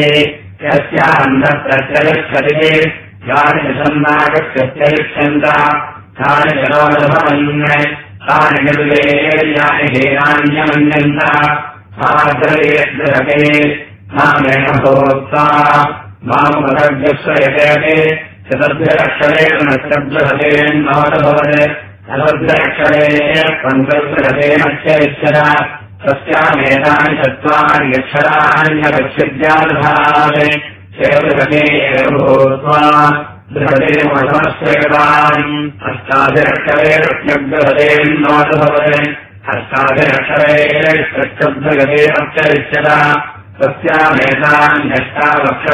यस्यान्तप्रत्ययच्छते यानि सन्नागत्यत्ययच्छन्ता तानि जनोदभवन् तानि निर्वेयानि हेनान्यमन्यन्ता साद्रयेद्रहते मामेण भोक्ता मामुपदर्भ्यस्वयते चतुर्भ्यक्षरेण नष्टभ्यहतेन्नोदभवत् चतुर्भ्यक्षरे पञ्चभ्यहतेनश्चरिष्यता तस्यामेतानि चत्वारि अक्षराण्यवच्छिद्यानुभावात् चेतुर्हते भूत्वा बृहते मठमश्चैवान् अष्टाभिरक्षरे कृष्णभ्यहतेन्नोदभवत् अष्टाभिरक्षरे कृष्णभ्यहतेनश्चरिष्यता तस्यामेतान्यष्टावक्षराणि